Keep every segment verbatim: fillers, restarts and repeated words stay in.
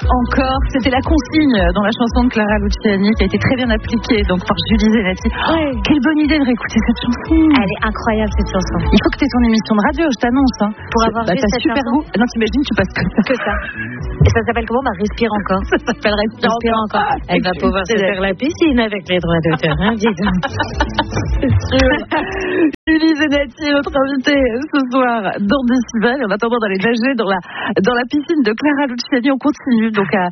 encore. C'était la consigne dans la chanson de Clara Luciani qui a été très bien appliquée donc par Julie Zenati. Ouais. Quelle bonne idée de réécouter cette chanson. Elle est incroyable cette chanson. Il faut que tu aies ton émission de radio, je t'annonce. Hein. Pour avoir bah, vu cette super chanson. goût. Non, t'imagines, tu passes comme ça. Que ça. Et ça s'appelle comment? Bah, Respire encore. Ça s'appelle Respire, Respire encore. encore. Elle va pouvoir se faire la piscine avec les droits d'auteur. Hein, dis donc. C'est sûr. Julie Zenati, notre invitée ce soir dans Décibel. En attendant d'aller nager dans la, dans la piscine de Clara Luciani, on continue donc à,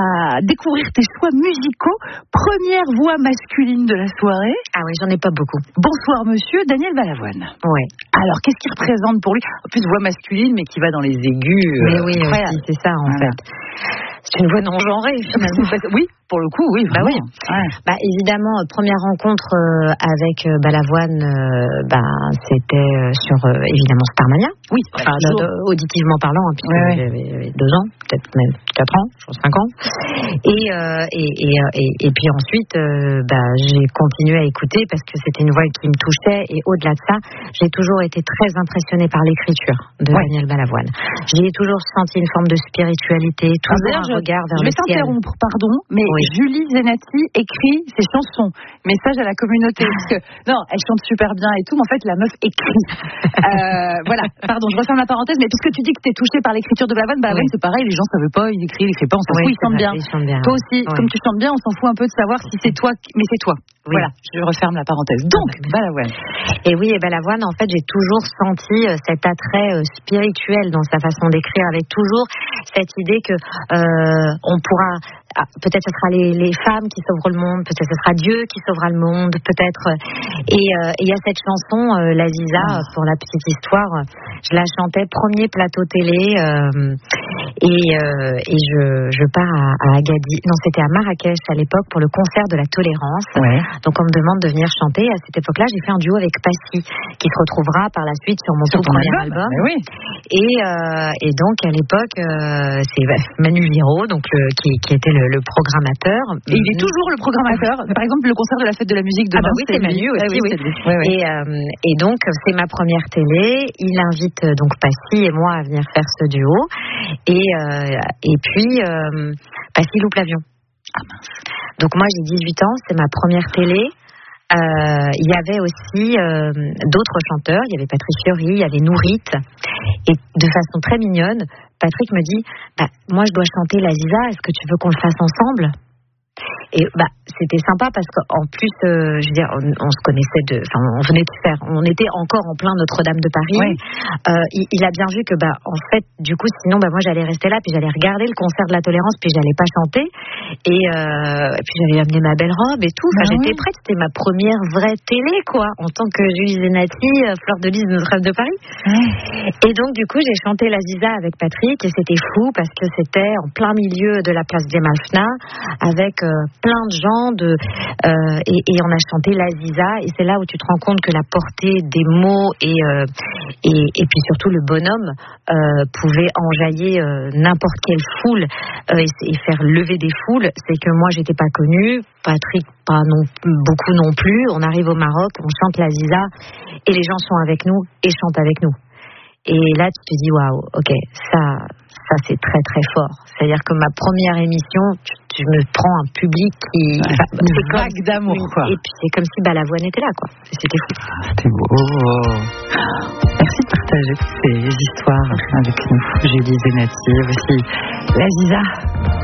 à découvrir tes choix musicaux. Première voix masculine de la soirée. Ah oui, j'en ai pas beaucoup. Bonsoir monsieur, Daniel Balavoine. Oui. Alors, qu'est-ce qu'il représente pour lui? En plus, voix masculine, mais qui va dans les aigus. Mais oui, aussi, c'est ça en voilà. fait. C'est une voix non genrée finalement. Oui, pour le coup, oui. Bah oui. Ouais. Bah évidemment, première rencontre euh, avec euh, Balavoine, euh, bah c'était euh, sur euh, évidemment Starmania. Oui. Enfin, de, de, auditivement parlant, hein, puisque ouais, j'avais, j'avais deux ans, peut-être même quatre ans, je pense cinq ans. Et euh, et, et et et puis ensuite, euh, bah j'ai continué à écouter parce que c'était une voix qui me touchait. Et au-delà de ça, j'ai toujours été très impressionnée par l'écriture de ouais. Daniel Balavoine. J'y ai toujours senti une forme de spiritualité, toujours ah, un je, regard vers je le ciel. Je vais t'interrompre, pardon, mais oui. Julie Zenati écrit ses chansons. Message à la communauté. Parce que, non, elle chante super bien et tout, mais en fait, la meuf écrit. euh, voilà, pardon, je referme la parenthèse, mais puisque tu dis que t'es touchée par l'écriture de Balavoine, Balavoine, oui. c'est pareil, les gens ne savent pas, il écrit, il écrit pas, on s'en oui, fout, il chante bien. bien. Toi aussi, oui. comme tu chantes bien, on s'en fout un peu de savoir si c'est toi, mais c'est toi. Oui. Voilà, je referme la parenthèse. Donc, Balavoine. Et oui, et Balavoine, en fait, j'ai toujours senti cet attrait spirituel dans sa façon d'écrire, avec toujours cette idée que euh, on pourra, ah, peut-être ce sera les, les femmes qui sauveront le monde, peut-être ce sera Dieu qui sauvera le monde, peut-être. Et il euh, y a cette chanson, euh, l'Aziza, oh. pour la petite histoire, je la chantais premier plateau télé, euh, et, euh, et je, je pars à, à Agadir, non c'était à Marrakech à l'époque pour le concert de la tolérance. Ouais. Donc on me demande de venir chanter. À cette époque-là, j'ai fait un duo avec Passy, qui se retrouvera par la suite sur mon tout premier album. album. Oui. Et, euh, et donc à l'époque, euh, c'est Manu Viro, donc le, qui, qui était le, le programmateur. Et il est toujours le programmateur. Par exemple, le concert de la fête de la musique demain. Ah bah oui, c'est, c'est Manu aussi. Ah oui, oui. Oui, oui. Et, euh, et donc c'est ma première télé. Il invite donc Passy et moi à venir faire ce duo. Et euh, et puis euh, Passy loupe l'avion. Ah mince. Donc moi j'ai dix-huit ans, c'est ma première télé. Il euh, y avait aussi euh, d'autres chanteurs, il y avait Patrick Fiori, il y avait Nourit, et de façon très mignonne, Patrick me dit bah, moi je dois chanter l'Aziza, est-ce que tu veux qu'on le fasse ensemble? Et bah c'était sympa parce qu'en plus euh, je veux dire on, on se connaissait de enfin on venait de faire on était encore en plein Notre-Dame de Paris. Ouais. Euh, il, il a bien vu que bah en fait du coup sinon bah moi j'allais rester là puis j'allais regarder le concert de la tolérance puis j'allais pas chanter et, euh, et puis j'allais amener ma belle robe et tout enfin bah j'étais oui. prête, c'était ma première vraie télé quoi en tant que Julie Zenati, Fleur de Lys de Notre-Dame de Paris. Ouais. Et donc du coup j'ai chanté l'Aziza avec Patrick et c'était fou parce que c'était en plein milieu de la place Djemalfna avec euh, plein de gens de, euh, et, et on a chanté l'Aziza et c'est là où tu te rends compte que la portée des mots et, euh, et, et puis surtout le bonhomme euh, pouvait enjailler euh, n'importe quelle foule euh, et, et faire lever des foules. C'est que moi j'étais pas connue, Patrick pas non, beaucoup non plus, on arrive au Maroc, on chante l'Aziza et les gens sont avec nous et chantent avec nous. Et là, tu te dis, waouh, ok, ça, ça c'est très très fort. C'est-à-dire que ma première émission, tu, tu me prends un public qui... Ouais, enfin, une c'est vague d'amour, quoi. Et puis c'est comme si Balavoine était là, quoi. C'était fou. C'était beau. Merci de partager toutes ces histoires avec nous. Julie Zenati, aussi l'Aziza.